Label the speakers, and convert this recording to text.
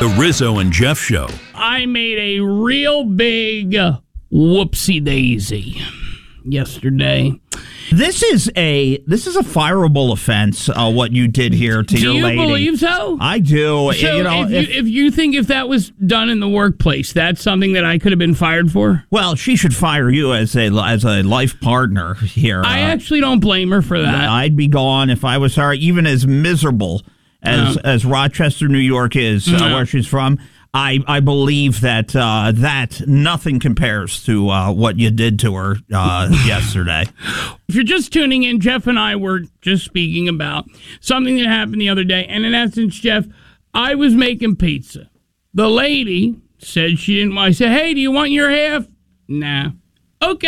Speaker 1: The Rizzo and Jeff Show.
Speaker 2: I made a real big whoopsie daisy yesterday.
Speaker 3: This is a fireable offense. What you did here to your lady.
Speaker 2: Do you believe so?
Speaker 3: I do.
Speaker 2: So
Speaker 3: you know,
Speaker 2: if you think if that was done in the workplace, that's something that I could have been fired for.
Speaker 3: Well, she should fire you as a life partner here.
Speaker 2: I actually don't blame her for that.
Speaker 3: I'd be gone if I was her. Even as miserable as Rochester, New York is, where she's from. I believe that nothing compares to what you did to her yesterday.
Speaker 2: If you're just tuning in, Jeff and I were just speaking about something that happened the other day. And in essence, Jeff, I was making pizza. The lady said she didn't want. I said, hey, do you want your half? Nah. Okay.